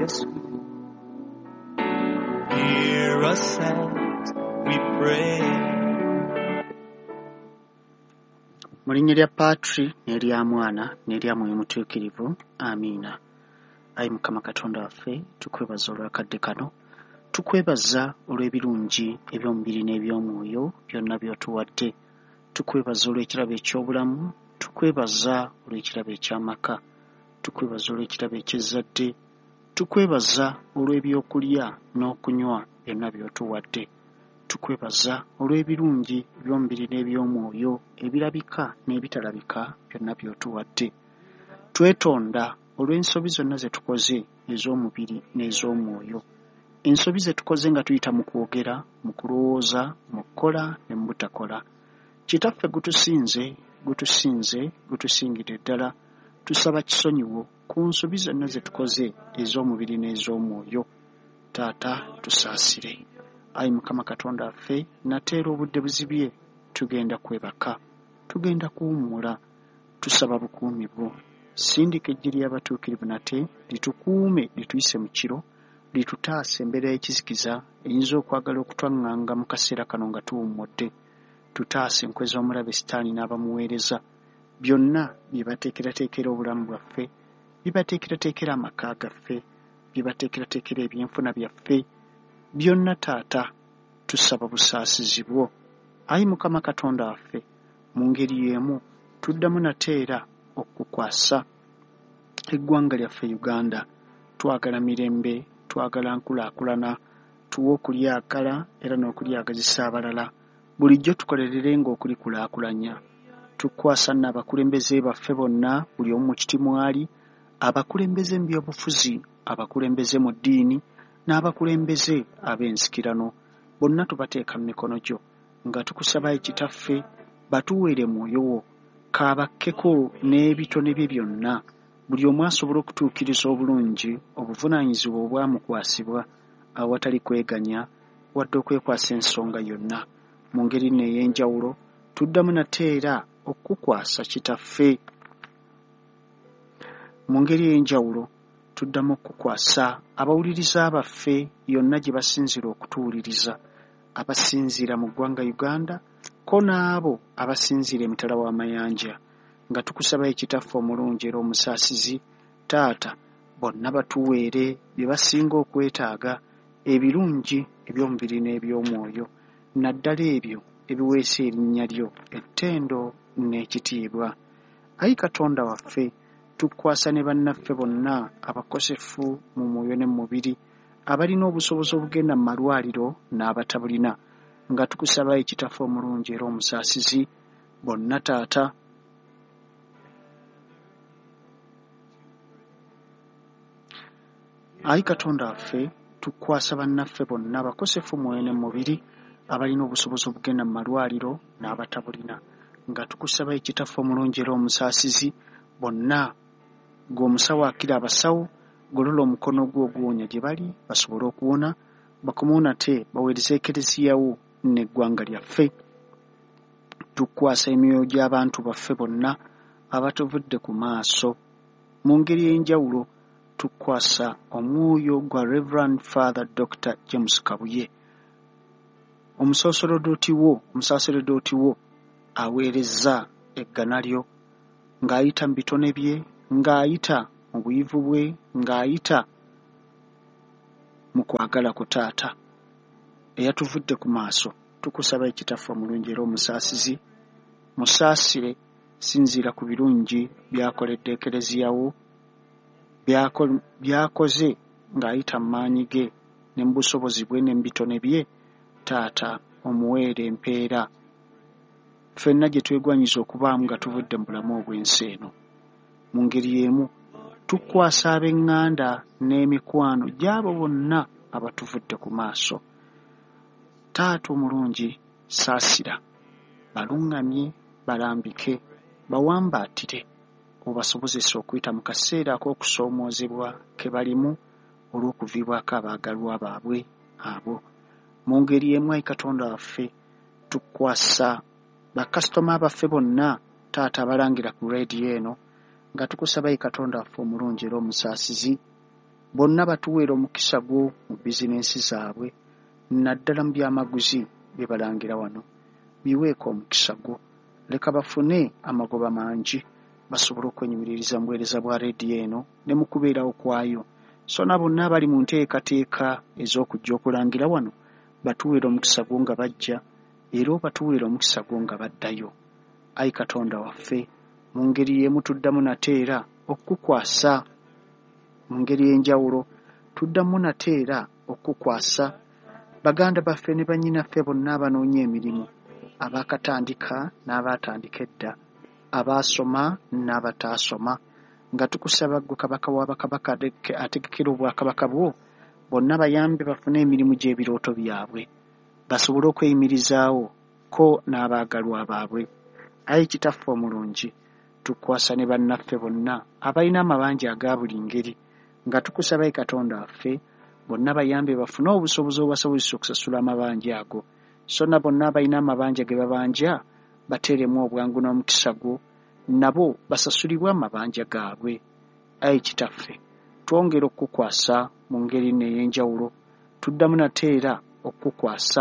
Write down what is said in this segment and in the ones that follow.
Yesu. Hear us as we pray. Mu linnya lya Patri n'erya Mwana n'erya Mwoyo Mutuukirivu. Amiina. Ayi Mukama Katonda waffe, tukwebaza olwakadde kano. Tukwebaza olw'ebirungi eby'omubiri n'eby'omwoyo byonna by'otuwadde. Tukwebaza olw'ekirabo eky'obulamu. Tukwebaza olw'ekirabo eky'amaka. Tukwebaza olw'ekirabo eky'ezzadde. Tukwebaza olw'ebyokulya n'okunywa byonna by'otuwadde. Tukwebaza olw'ebirungi eby'omubiri n'eby'omwoyo ebirabika n'ebitalabika byonna by'otuwadde. Twetonda olw'ensobi zonna ze tukoze ez'omubiri n'ez'omwoyo. Ensobi ze tukoze nga tuyita mu kwogera, mu kulowooza, mu kukola ne mu butakola. Kitaffe gutusingire ddala. Tusaba kisonyiwo ku nsobi zonna ze tukoze ez'omubiri n'ez'omwoyo. Taata, tusaasire. Ayi Mukama Katonda waffe, nateera obudde buzibye, tugenda kwebaka, tugenda kuwummula. Tusaba bukuumi bwo. Sindika eggye ly'abatuukirivu nate litukuume, lituyise mu kiro, litutaase embeera y'ekizikiza eyinza okwagala okutwaŋŋanga mu kaseera kano nga tuwummudde. Tutaase enkwe z'omulabe Sitaani n'abamuweereza. Byonna bye bateekerateekera obulamu bwaffe, bye bateekerateekera amaka gaffe, bye bateekerateekera ebyenfuna byaffe, byonna Taata, tusaba busaasizi bwo. Ayi Mukama Katonda waffe, mu ngeri y'emu tuddamu nateera okukwasa eggwanga lyaffe Uganda. Twagala mirembe, twagala nkulaakulana, tuwe okulyagala era n'okulyagazisa abalala. Bulijjo tukolererenga okulikulaakulanya. Tukwasa n'abakulembeze baffe bonna, buli omu mu kiti mwali, abakulembeze mu byobufuzi, abakulembeze mu ddiini, n'abakulembeze ab'ensikirano. Bonna tubateeka mu mikono gyo, nga tukusaba Kitaffe batuweere mwoyo wo, kaabakkeko n'ebitone bye byonna, buli omu asobole okutuukiriza obulungi obuvunaanyizibwa obwamukwasibwa awatali kweganya wadde okwekwasa ensonga yonna. Mu ngeri nno ey'enjawulo tuddamu nateera okukwasa Kitaffe. Mu ngeri ey'enjawulo tuddamu okukwasa abawuliriza baffe yonna gye basinzira okutuwuliriza, abasinziira mu ggwanga Uganda ko n'abo abasinziira emitala w'amayanja, nga tukusaba Kitaffe omulungi era omusaasizi. Taata, bonna batuweere bye basinga okwetaaga, ebirungi eby'omubiri n'eby'omwoyo, naddala ebyo ebiweesa erinnya lyo ettendo n'ekitiibwa. Ayi Katonda waffe, tukwasa ne bannaffe bonna abakosefu mu mwoyo ne mu mubiri, abalina obusobozi obugenda mu malwaliro n'abatabulina, nga tukusaba Kitaffe omulungi era omusaasizi. Bonna Taata, ayi Katonda waffe, tukwasa bannaffe bonna abakosefu mu mwoyo ne mu mubiri, abalina obusobozi obugenda mu malwaliro n'abatabulina, nga tukusaba Kitaffe omulungi era omusaasizi. Bonna ng'omusawo akira abasawo, golola omukono gwo oguwonya gye bali basobole okuwona, bakomewo nate baweereze ekereziya wo n'eggwanga lyaffe. Tukwasa emyoyo gy'abantu baffe bonna abatuvudde ku maaso. Mu ngeri y'enjawulo tukwasa omwoyo gwa Reverend Father Dr. James Kabuye, omusaaseredooti wo aweerezza eggana lyo, ng'ayita mu bitone bye, ng'ayita mu buyivu bwe, ng'ayita mu kwagala ku Taata eyatuvudde ku maaso. Tukusaba Kitaffe omulungi era omusaasizi, musaasire, sinziira ku birungi byakoledde ekereziya wo, byakoze ng'ayita mu maanyi ge ne mu busobozi bwe ne mu bitone bye. Taata, omuweere empeera ffenna gye twegwanyiza okubaamu nga tuvudde mu bulamu obw'ensi eno. Mu ngeri y'emu tukwasa ab'eŋŋanda n'emikwano gy'abo bonna abatuvudde ku maaso. Taata omulungi, saasira, baluŋŋamye, balambike, bawambaatire, obasobozesa okuyita mu kaseera ak'okusoomoozebwa ke balimu olw'okuviibwako abaagalwa baabwe abo. Mu ngeri y'emu, Ayi Katonda waffe, tukwasa bakasitoma baffe bonna Taata abalangira ku leediyo eno, nga tukusaba Ayi Katonda waffe omulungi era omusaasizi. bonna batuweera omukisa gwo mu bizinensi zaabwe naddala mu byamaguzi bye balangira wano biweeko omukisa gwo leka bafune amagoba mangi basobole okwenyumiririza mu buweereza bwa leediyo eno ne mu kubeerawo kwayo so na bonna abali mu nteekateeka ez'okujja okulangira wano batuweera omukisa gwo nga bajja era obatuweera omukisa gwo nga baddayo ayi Katonda waffe mu ngeri y'emu tuddamu nate era okukukwasa mu ngeri y'enjawulo tuddamu nate era okukukwasa baganda baffe ne bannyinaffe bonna abanoonya emirimu abaakatandika n'abaatandika edda abaasoma n'abataasoma nga tukusaba ggwe kabaka w'abakabaka ategekera obwakabaka bwo bonna bayambe bafune emirimu gy'ebirooto byabwe basobole okweyimirizaawo ko n'abaagalwa baabwe ayi kitaffe omulungi tukwasa ne bannaffe bonna abalina amabanja aga buli ngeri nga tukusaba Katonda waffe bonna bayambe bafune obusobozi obubasobozesa okusasula amabanja ago so na bonna abalina amabanja ge babanja bateeremu obwangu n'omukisa gwo nabo basasulibwe amabanja gaabwe ayi kitaffe twongera okukukwasa mu ngeri n'ey'enjawulo tuddamu nate era okukukwasa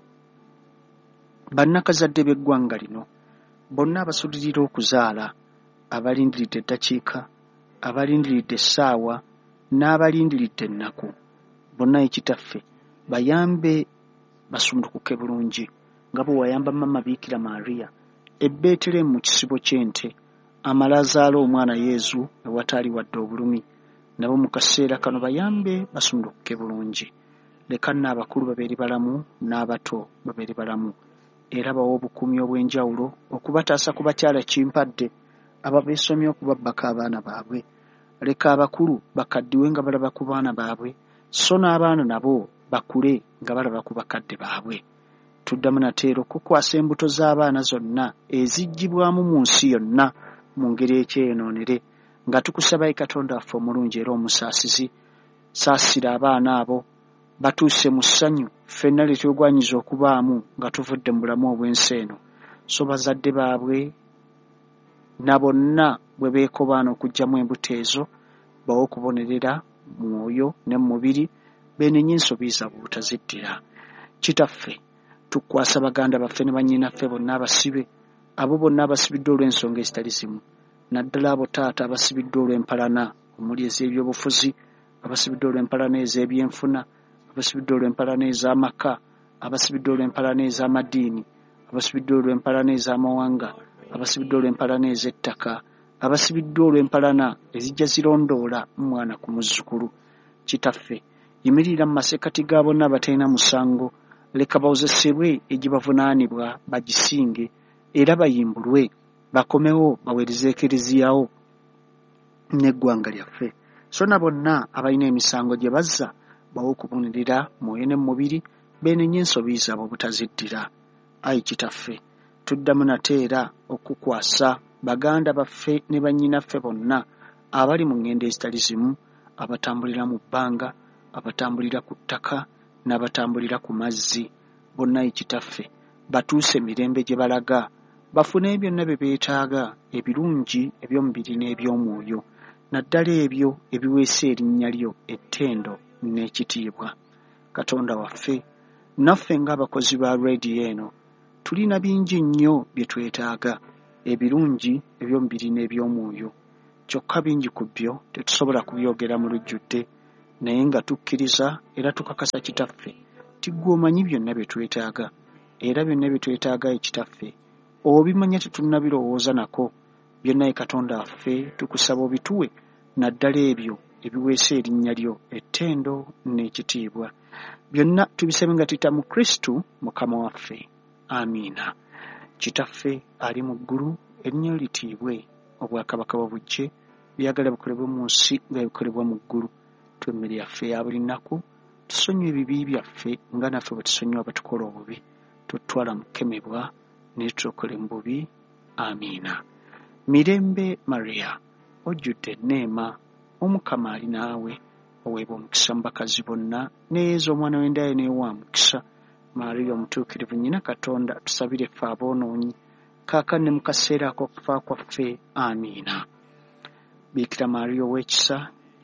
bannakazadde b'eggwanga lino bonna abasulirira okuzaala abalindiridde eddakiika abalindiridde essaawa n'abalindiridde ennaku bonna ekitaffe bayambe basumulukuke bulungi nga bwe wayamba mama Biikira Maria e Beeterehemu mu kisibo ky'ente amala azaala omwana Yesu ewataali wadde obulumi nabo mu kaseera kano bayambe basumulukuke bulungi leka n'abakulu babeere balamu n'abato babeere balamu era bawa obukuumi obw'enjawulo okubataasa ku bakyala kimpadde aba beesomye okubabbako abaana baabwe leka abakulu bakaddiwe nga balaba ku baana baabwe so n'abaana nabo bakule nga balaba ku bakadde baabwe tuddamu nate era okukwasa embuto z'abaana zonna eziggyibwamu mu nsi yonna mu ngeri ekyeyenoonere nga tukusaba Katonda waffe omulungi era omusaasizi saasira abaana abo batuuse mu ssanyu ffenna lye twegwanyiza okubaamu nga tuvudde mu bulamu obw'ensi eno so bazadde baabwe na bonna bwe beekobaana okuggyamu embuto ezo bawe okubonerera mu mwoyo ne mu mubiri beenenye ensobi zaabwe butaziddira kitaffe tukwasa baganda baffe ne bannyinaffe bonna abasibe abo bonna abasibiddwe olw'ensonga ezitali zimu naddala abo taata abasibiddwe olw'empalana omuli ez'ebyobufuzi abasibiddwe olw'empalana ez'ebyenfuna abasibiddwe olw'empalana ez'amaka abasibiddwe olw'empalana ez'amadiini abasibiddwe olw'empalana ez'amawanga abasibiddwe olw'empalana ez'ettaka abasibiddwe olw'empalana ezijja zirondoola mwana ku muzzukulu kitaffe yimirira mu masekkati ga bonna abatalina musango leka bawozesebwe egibavunaanibwa bagisinge era bayimbulwe bakomewo baweereze ekleziyawo n'eggwanga lyaffe so na bonna abalina emisango gye bazza bawe okubonerera mwoyo ne mubiri beenenye ensobi zaabwe obutaziddira ayi kitaffe tuddamu nate era okukwasa baganda baffe ne bannyinaffe bonna abali mu ngendo ezitali zimu abatambulira mu bbanga abatambulira ku ttaka n'abatambulira ku mazzi bonna ekitaffe batuuse mirembe gye balaga bafune byonna bye beetaaga ebirungi eby'omubiri n'eby'omwoyo naddala ebyo ebiweesa erinnya lyo ettendo n'ekitiibwa Katonda waffe naffe ng'abakozi ba leediyo eno tulina bingi nnyo bye twetaaga ebirungi eby'omubiri n'eby'omwoyo kyokka bingi ku byo tetusobola kubyogera mu lujjudde naye nga tukkiriza era tukakasa kitaffe tiggwe omanyi byonna bye twetaaga era byonna bye twetaaga ekitaffe obimanya tetunnabirowooza nako byonna Katonda waffe tukusaba obituwe naddala ebyo ebiweesa erinnya lyo ettendo n'ekitiibwa byonna tubisaba nga tuyita mu Kristo Mukama waffe amiina kitaffe ali mu ggulu erinnya lyo litiibwe obwakabaka bujje byagala bikolebwe mu nsi nga bikolebwa mu ggulu twemmere yaffe ya buli nnaku tusonyiwe ebibi byaffe nga naffe bwe tusonyiwa abatukola obubi tutwala mu kukemebwa ne tulokola mu bubi amiina mirembe Maria ojjudde enneema omukama ali naawe oweebwa omukisa mu bakazi bonna neyeeza omwana w'endaye n'ewa mukisa Maria omutuukirivu nnyina Katonda tusabire ffe aboonoonyi kaakano ne mu kaseera ak'okufa kwaffe amiina Biikira Maria ow'ekisa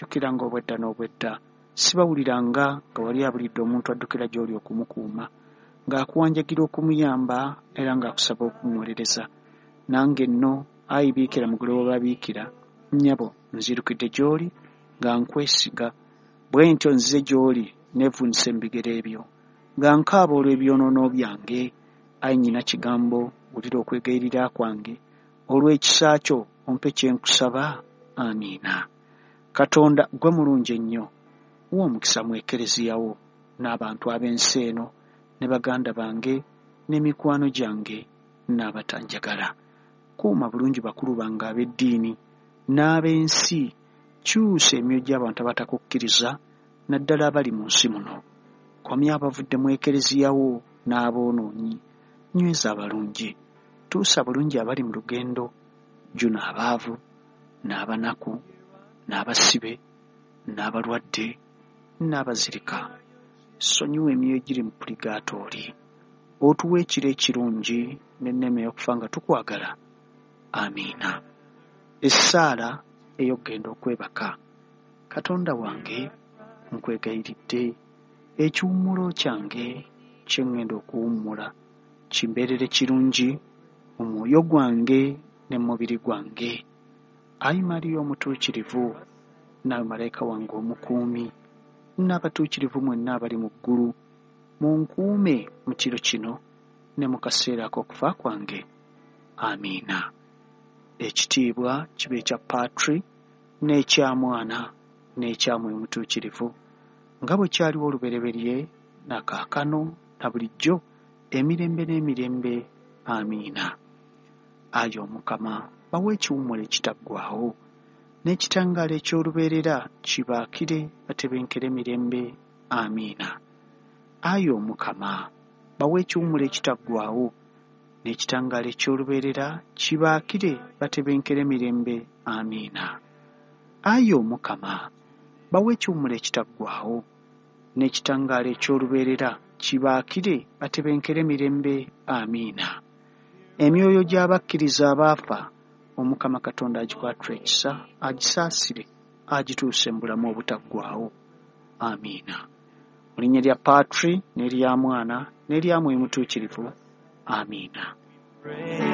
jjukiranga obwedda n'obwedda sibawuliranga nga wali abulidde omuntu addukira gy'oli okumukuuma ng'akuwanjagira okumuyamba era ng'akusaba okumuwolereza. Nange nno ayi biikira mugole webabiikira nnyabo nzirukidde gy'oli nga nkwesiga bwe ntyo nzize gy'oli neevunisa mu bigere ebyo nga nkaaba olw'ebyonoono byange. Ayi nnyina kigambo wulira okwegayirira kwange olw'ekisa kyo ompe kye nkusaba. Amiina. Katonda gwe mulungi ennyo, wa omukisa mu ekereziya wo n'abantu ab'ensi eno ne baganda bange n'emikwano gyange n'abatanjagala. Kuuma bulungi bakulu bange ab'eddiini n'ab'ensi, kyusa emyoyo gy'abantu abatakukkiriza naddala abali mu nsi muno. Komya abavudde mu ekereziya wo n'aboonoonyi, nyweza abalungi, tuusa bulungi abali mu lugendo, jjuna abaavu n'abanaku n'abasibe n'abalwadde n'abazirika. Sonyiwa emyoyo giri mu puligatooli, otuwa ekiro ekirungi n'enneme y'okufa nga tukwagala. Amiina. Essaala ey'okugenda okwebaka. Katonda wange nkwegayiridde ekiwummulo kyange kye ŋŋenda okuwummula kimbeerere kirungi mu mwoyo gwange ne mu mubiri gwange. Ayi Mariya omutuukirivu, naawe malayika wange omukuumi, n'abatuukirivu mwenna abali mu ggulu, munkuume mu kiro kino ne mu kaseera ak'okufa kwange. Amiina. Ekitiibwa kibe ekya Patri n'ekya Mwana n'ekya Mwoyo Mutuukirivu, nga bwe kyaliwo olubereberye na kaakano na bulijjo emirembe n'emirembe. Amiina. Ayi Omukama, bawe ekiwummula ekitaggwaawo n'ekitangaala eky'olubeerera kibaakire batebenkere mirembe. Amiina. Ayi Omukama, bawe ekiwummula ekitaggwaawo n'ekitangaala eky'olubeerera kibaakire batebenkere mirembe. Amiina. Ayi Omukama, bawe ekiwummula ekitaggwaawo n'ekitangaala eky'olubeerera kibaakire batebenkere mirembe. Amiina. Emyoyo gy'abakkiriza abaafa Omukama Katonda agikwatire ekisa, agisaasire, agituuse mu bulamu obutaggwaawo. Amiina. Mu linnya lya Patri n'erya Mwana n'erya Mwoyo Mutuukirivu. Amiina.